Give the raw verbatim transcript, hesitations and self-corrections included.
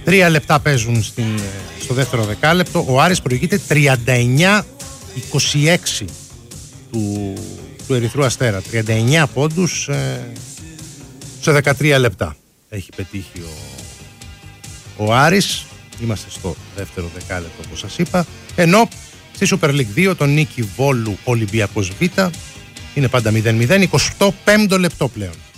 Τρία λεπτά παίζουν στην, στο δεύτερο δεκάλεπτο. Ο Άρης προηγείται τριάντα εννιά είκοσι έξι του, του Ερυθρού Αστέρα. τριάντα εννιά πόντους ε, σε δεκατρία λεπτά έχει πετύχει ο, ο Άρης. Είμαστε στο δεύτερο δεκάλεπτο όπως σας είπα. Ενώ στη Super League δύο τον νίκη Βόλου Ολυμπιακός Β είναι πάντα μηδέν μηδέν, εικοστό πέμπτο λεπτό πλέον.